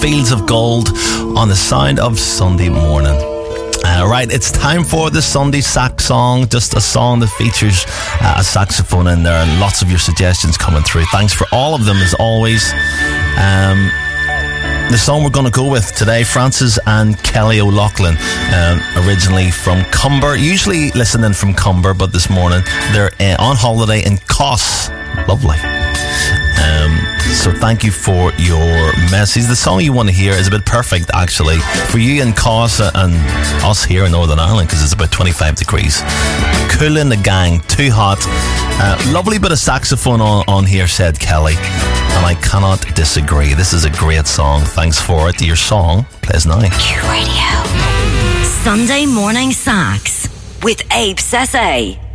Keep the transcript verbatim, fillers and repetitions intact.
Fields of Gold on the sound of Sunday morning. Uh, right, it's time for the Sunday Sax Song, just a song that features uh, a saxophone in there, and lots of your suggestions coming through. Thanks for all of them, as always. Um, the song we're going to go with today, Francis and Kelly O'Loughlin, um, originally from Cumber, usually listening from Cumber, but this morning they're uh, on holiday in Cos. Lovely. Um, so thank you for your message. The song you want to hear is a bit perfect, actually, for you in Cos and us here in Northern Ireland, because it's about twenty-five degrees. Cool in the gang, too hot. Uh, lovely bit of saxophone on, on here, said Kelly, and I cannot disagree. This is a great song. Thanks for it. Your song plays now. Q Radio. Sunday Morning Sax with Abe Sese.